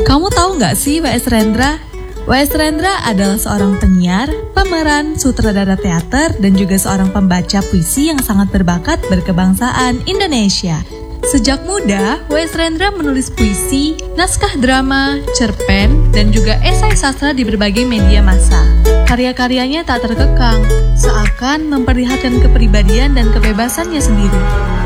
Kamu tahu nggak sih W.S. Rendra? W.S. Rendra adalah seorang penyiar, pemeran, sutradara teater, dan juga seorang pembaca puisi yang sangat berbakat berkebangsaan Indonesia. Sejak muda, W.S. Rendra menulis puisi, naskah drama, cerpen, dan juga esai sastra di berbagai media massa. Karya-karyanya tak terkekang, seakan memperlihatkan kepribadian dan kebebasannya sendiri.